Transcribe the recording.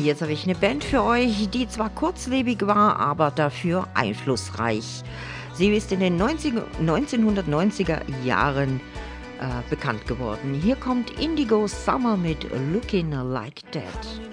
Jetzt habe ich eine Band für euch, die zwar kurzlebig war, aber dafür einflussreich. Sie ist in den 1990er Jahren bekannt geworden. Hier kommt Indigo Summer mit Looking Like That.